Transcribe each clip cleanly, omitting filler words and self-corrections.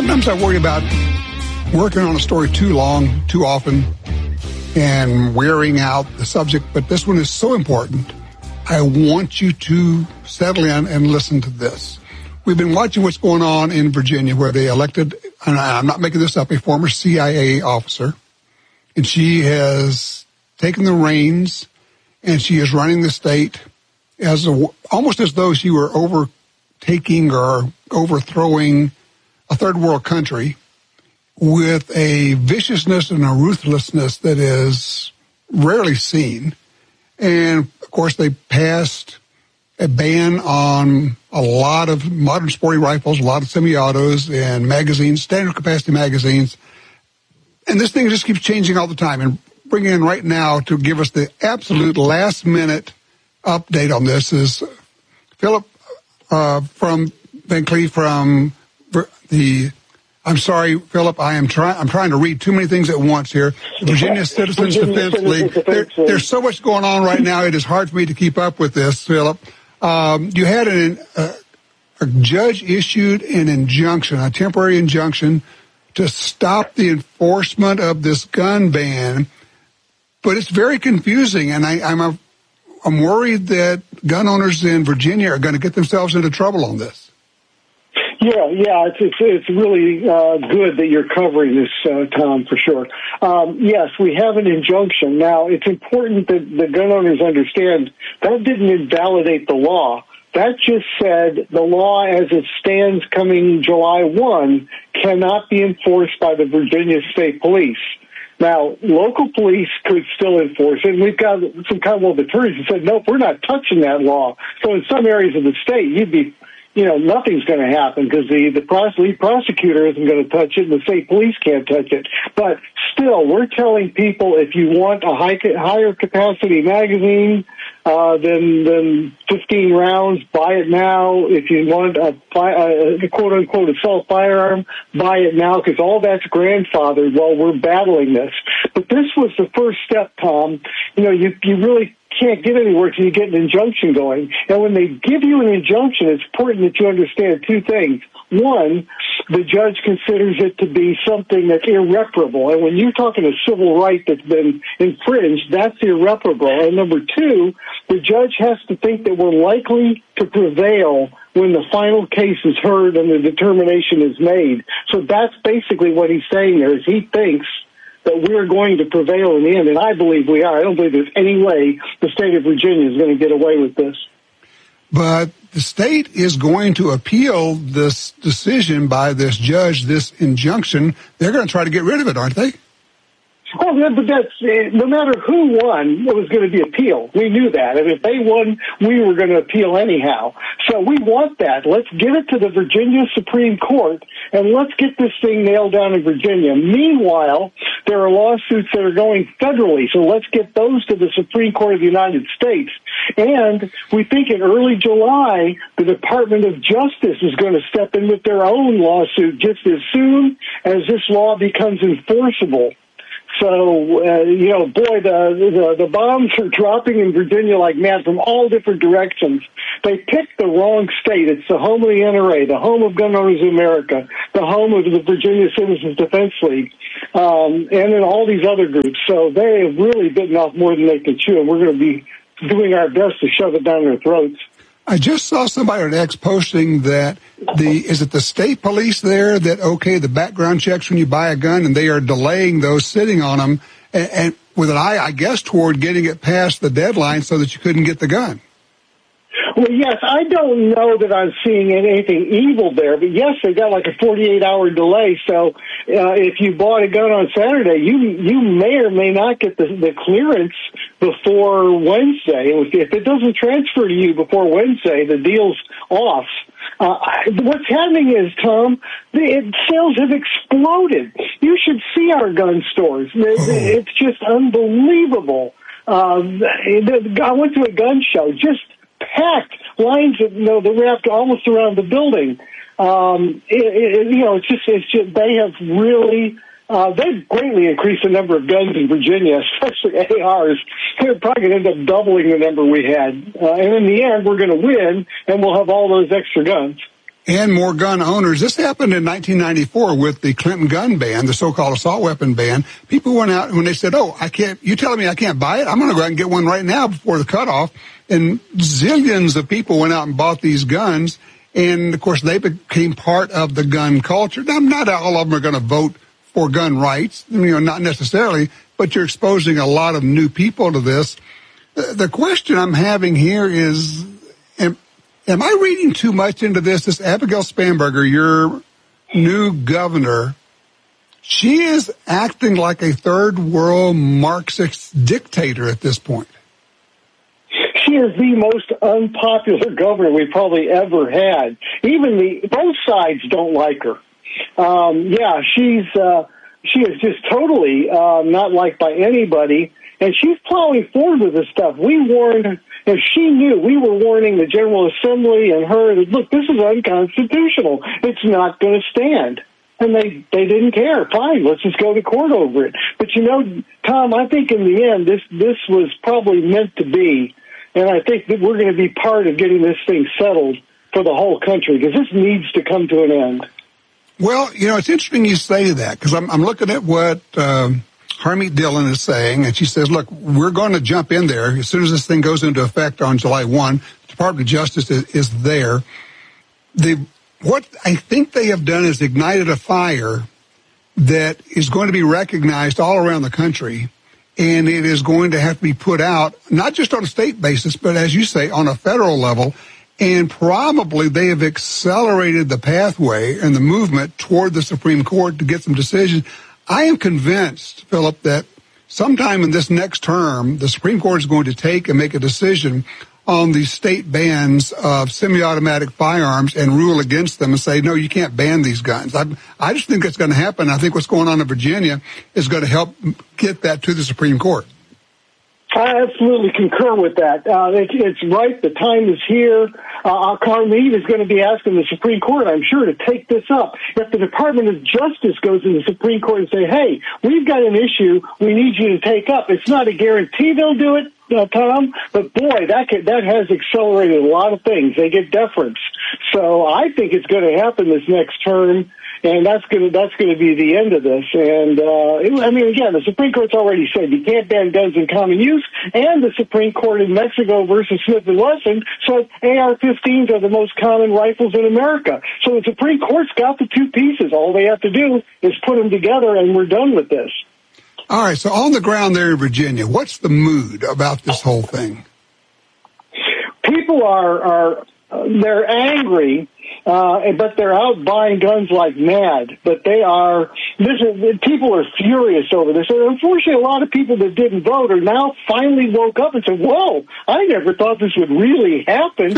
Sometimes I worry about working on a story too long, too often, and wearing out the subject, but this one is so important. I want you to settle in and listen to this. We've been watching what's going on in Virginia, where they elected, and I'm not making this up, a former CIA officer, and she has taken the reins, and she is running the state almost as though she were overtaking or overthrowing a third world country, with a viciousness and a ruthlessness that is rarely seen. And, of course, they passed a ban on a lot of modern sporting rifles, a lot of semi-autos and magazines, standard capacity magazines. And this thing just keeps changing all the time. And bringing in right now to give us the absolute last-minute update on this is Philip from Van Cleef from I'm sorry, Philip, I'm trying to read too many things at once here. Virginia Citizens Defense League. There's so much going on right now, it is hard for me to keep up with this, Philip. You had a judge issued an injunction, a temporary injunction, to stop the enforcement of this gun ban, but it's very confusing, and I'm worried that gun owners in Virginia are going to get themselves into trouble on this. Yeah, it's really good that you're covering this, Tom, for sure. Yes, we have an injunction. Now, it's important that the gun owners understand that didn't invalidate the law. That just said the law as it stands coming July 1 cannot be enforced by the Virginia State Police. Now, local police could still enforce it. And we've got some Commonwealth attorneys that said, nope, we're not touching that law. So in some areas of the state, nothing's going to happen because the lead prosecutor isn't going to touch it and the state police can't touch it. But still, we're telling people if you want a higher capacity magazine than 15 rounds, buy it now. If you want a quote-unquote assault firearm, buy it now because all that's grandfathered while we're battling this. But this was the first step, Tom. You really can't get anywhere until you get an injunction going. And when they give you an injunction, it's important that you understand two things. One, the judge considers it to be something that's irreparable. And when you're talking a civil right that's been infringed, that's irreparable. And number two, the judge has to think that we're likely to prevail when the final case is heard and the determination is made. So that's basically what he's saying there, is he thinks that we're going to prevail in the end, and I believe we are. I don't believe there's any way the state of Virginia is going to get away with this. But the state is going to appeal this decision by this judge, this injunction. They're going to try to get rid of it, aren't they? Oh, but that's no matter who won, it was going to be appealed. We knew that. And if they won, we were going to appeal anyhow. So we want that. Let's get it to the Virginia Supreme Court, and let's get this thing nailed down in Virginia. Meanwhile, there are lawsuits that are going federally, so let's get those to the Supreme Court of the United States. And we think in early July, the Department of Justice is going to step in with their own lawsuit just as soon as this law becomes enforceable. So, the bombs are dropping in Virginia like mad from all different directions. They picked the wrong state. It's the home of the NRA, the home of Gun Owners of America, the home of the Virginia Citizens Defense League, and then all these other groups. So they have really bitten off more than they can chew, and we're going to be doing our best to shove it down their throats. I just saw somebody on X posting that is it the state police there that okay the background checks when you buy a gun, and they are delaying those, sitting on them, and with an eye, I guess, toward getting it past the deadline so that you couldn't get the gun. Well, yes, I don't know that I'm seeing anything evil there, but yes, they got like a 48-hour delay. So if you bought a gun on Saturday, you may or may not get the clearance before Wednesday. If it doesn't transfer to you before Wednesday, the deal's off. What's happening is, Tom, sales have exploded. You should see our gun stores. It's just unbelievable. I went to a gun show, just packed lines that wrapped almost around the building. It's just they have really they've greatly increased the number of guns in Virginia, especially ARs. They're probably going to end up doubling the number we had, and in the end, we're going to win, and we'll have all those extra guns. and more gun owners. This happened in 1994 with the Clinton gun ban, the so-called assault weapon ban. People went out when they said, "Oh, I can't. You telling me I can't buy it? I'm going to go out and get one right now before the cutoff." And zillions of people went out and bought these guns. And, of course, they became part of the gun culture. Now, not all of them are going to vote for gun rights, not necessarily, but you're exposing a lot of new people to this. The question I'm having here is, am I reading too much into this? This Abigail Spanberger, your new governor, she is acting like a third world Marxist dictator at this point. She is the most unpopular governor we probably ever had. Even both sides don't like her. She is just totally not liked by anybody, and she's plowing forward with this stuff. We warned, if she knew, we were warning the General Assembly and her that, look, this is unconstitutional. It's not going to stand. And they didn't care. Fine, let's just go to court over it. But Tom, I think in the end, this was probably meant to be. And I think that we're going to be part of getting this thing settled for the whole country, because this needs to come to an end. Well, it's interesting you say that, because I'm looking at what Harmeet Dillon is saying, and she says, look, we're going to jump in there. As soon as this thing goes into effect on July 1, the Department of Justice is there. What I think they have done is ignited a fire that is going to be recognized all around the country. And it is going to have to be put out, not just on a state basis, but as you say, on a federal level. And probably they have accelerated the pathway and the movement toward the Supreme Court to get some decisions. I am convinced, Philip, that sometime in this next term, the Supreme Court is going to take and make a decision on the state bans of semi-automatic firearms and rule against them and say, no, you can't ban these guns. I just think that's going to happen. I think what's going on in Virginia is going to help get that to the Supreme Court. I absolutely concur with that. It's right. The time is here. Harmeet is going to be asking the Supreme Court, I'm sure, to take this up. If the Department of Justice goes to the Supreme Court and say, hey, we've got an issue we need you to take up, it's not a guarantee they'll do it, Tom, but boy, that has accelerated a lot of things. They get deference. So I think it's going to happen this next term. And that's going to be the end of this. And again, the Supreme Court's already said you can't ban guns in common use, and the Supreme Court in Mexico versus Smith and Wesson said AR-15s are the most common rifles in America. So the Supreme Court's got the two pieces. All they have to do is put them together, and we're done with this. All right. So on the ground there in Virginia, what's the mood about this whole thing? People they're angry. But they're out buying guns like mad. But people are furious over this. And unfortunately, a lot of people that didn't vote are now finally woke up and said, whoa, I never thought this would really happen.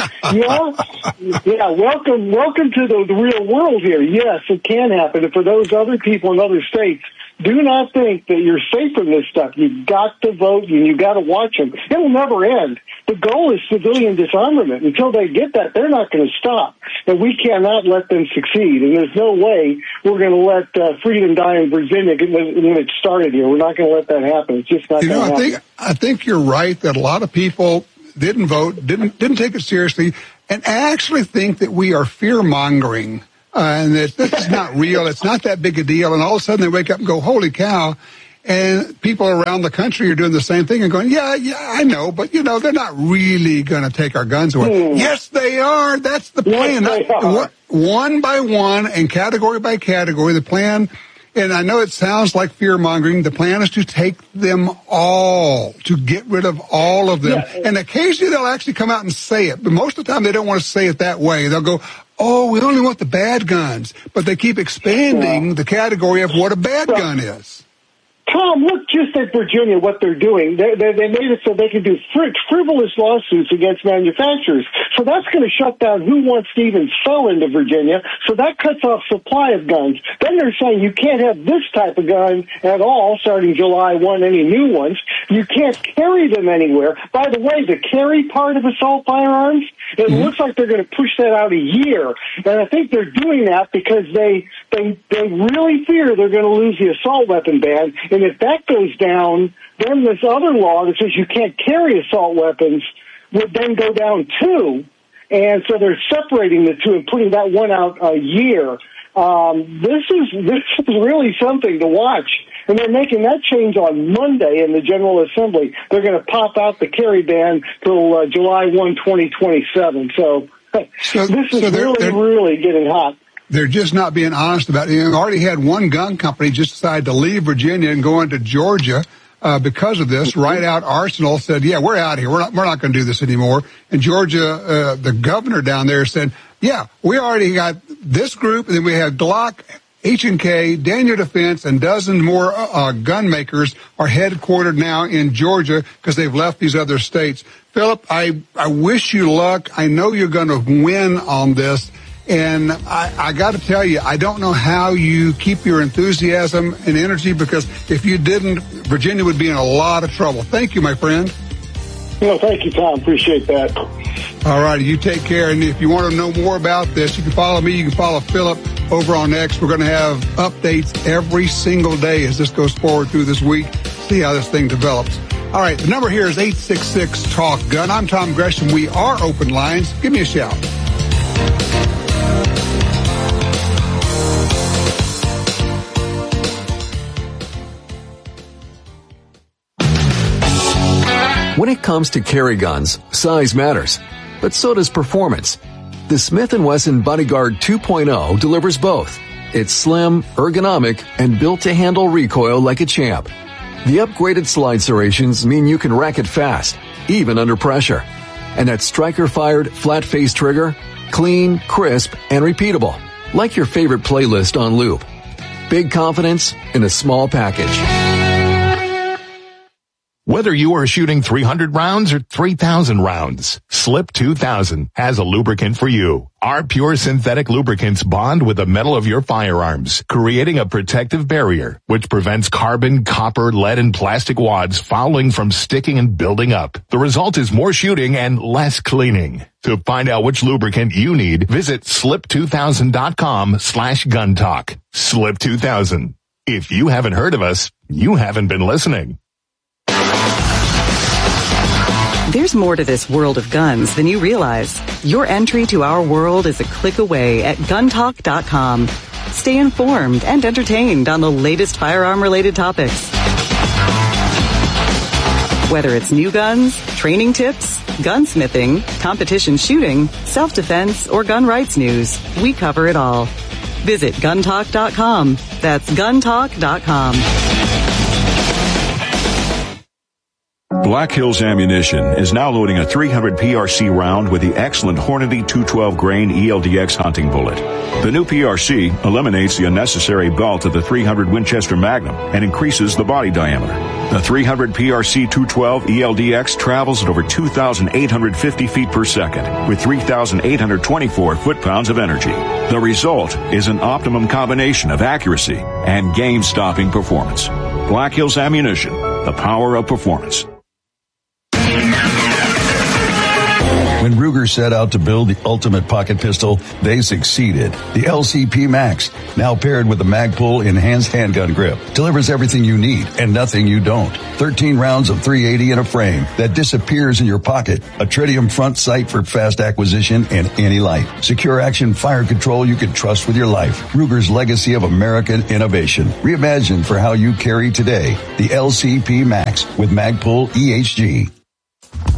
Yeah, welcome to the real world here. Yes, it can happen. And for those other people in other states, do not think that you're safe from this stuff. You've got to vote and you've got to watch them. It will never end. The goal is civilian disarmament. Until they get that, they're not going to stop. And we cannot let them succeed. And there's no way we're going to let freedom die in Virginia when it started here. We're not going to let that happen. It's just not going to happen. I think you're right that a lot of people didn't vote, didn't take it seriously, and actually think that we are fear-mongering. And that this is not real. It's not that big a deal. And all of a sudden they wake up and go, holy cow. And people around the country are doing the same thing and going, yeah, I know, but, they're not really going to take our guns away. Yes, they are. That's the plan. Yes, one by one and category by category, the plan, and I know it sounds like fear-mongering, the plan is to take them all, to get rid of all of them. Yeah. And occasionally they'll actually come out and say it, but most of the time they don't want to say it that way. They'll go, oh, we only want the bad guns, but they keep expanding the category of what a bad gun is. Tom, look just at Virginia, what they're doing. They made it so they can do frivolous lawsuits against manufacturers. So that's going to shut down who wants to even sell into Virginia. So that cuts off supply of guns. Then they're saying you can't have this type of gun at all starting July 1, any new ones. You can't carry them anywhere. By the way, the carry part of assault firearms, it looks like they're going to push that out a year. And I think they're doing that because they really fear they're going to lose the assault weapon ban. And if that goes down, then this other law that says you can't carry assault weapons would then go down too. And so they're separating the two and putting that one out a year. This is really something to watch. And they're making that change on Monday in the General Assembly. They're going to pop out the carry ban till July 1, 2027. So this is really getting hot. They're just not being honest about it. You already had one gun company just decide to leave Virginia and go into Georgia because of this. Right out Arsenal said, yeah, we're out here. We're not going to do this anymore. And Georgia, the governor down there said, yeah, we already got this group, and then we have Glock, H&K, Daniel Defense, and dozens more gun makers are headquartered now in Georgia because they've left these other states. Philip, I wish you luck. I know you're going to win on this. And I got to tell you, I don't know how you keep your enthusiasm and energy, because if you didn't, Virginia would be in a lot of trouble. Thank you, my friend. No, thank you, Tom. Appreciate that. All right, you take care. And if you want to know more about this, you can follow me. You can follow Philip over on X. We're going to have updates every single day as this goes forward through this week. See how this thing develops. All right, the number here is 866-TALK-GUN. I'm Tom Gresham. We are open lines. Give me a shout. When it comes to carry guns, size matters, but so does performance. The Smith & Wesson Bodyguard 2.0 delivers both. It's slim, ergonomic, and built to handle recoil like a champ. The upgraded slide serrations mean you can rack it fast, even under pressure. And that striker-fired, flat-face trigger, clean, crisp, and repeatable, like your favorite playlist on loop. Big confidence in a small package. Whether you are shooting 300 rounds or 3,000 rounds, Slip 2000 has a lubricant for you. Our pure synthetic lubricants bond with the metal of your firearms, creating a protective barrier which prevents carbon, copper, lead, and plastic wads fouling from sticking and building up. The result is more shooting and less cleaning. To find out which lubricant you need, visit slip2000.com/guntalk. Slip 2000. If you haven't heard of us, you haven't been listening. There's more to this world of guns than you realize. Your entry to our world is a click away at guntalk.com. Stay informed and entertained on the latest firearm-related topics. Whether it's new guns, training tips, gunsmithing, competition shooting, self-defense, or gun rights news, we cover it all. Visit guntalk.com. That's guntalk.com. Black Hills Ammunition is now loading a 300 PRC round with the excellent Hornady 212 grain ELDX hunting bullet. The new PRC eliminates the unnecessary belt of the 300 Winchester Magnum and increases the body diameter. The 300 PRC 212 ELDX travels at over 2,850 feet per second with 3,824 foot-pounds of energy. The result is an optimum combination of accuracy and game-stopping performance. Black Hills Ammunition, the power of performance. When Ruger set out to build the ultimate pocket pistol, they succeeded. The LCP Max, now paired with the Magpul enhanced handgun grip, delivers everything you need and nothing you don't. 13 rounds of 380 in a frame that disappears in your pocket. A tritium front sight for fast acquisition and any light. Secure action fire control you can trust with your life. Ruger's legacy of American innovation. Reimagined for how you carry today. The LCP Max with Magpul EHG.